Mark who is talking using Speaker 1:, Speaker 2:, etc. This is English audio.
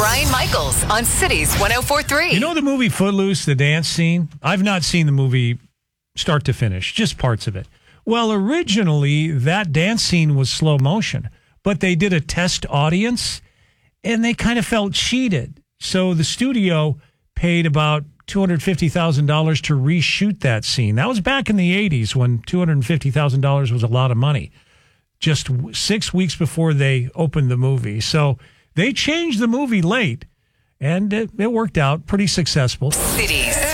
Speaker 1: Brian Michaels on Cities 104.3.
Speaker 2: You know the movie Footloose, the dance scene? I've not seen the movie start to finish, just parts of it. Well, originally, that dance scene was slow motion, but they did a test audience, and they kind of felt cheated. So the studio paid about $250,000 to reshoot that scene. That was back in the 80s when $250,000 was a lot of money, just 6 weeks before they opened the movie. So they changed the movie late, and it worked out pretty successful.
Speaker 1: Cities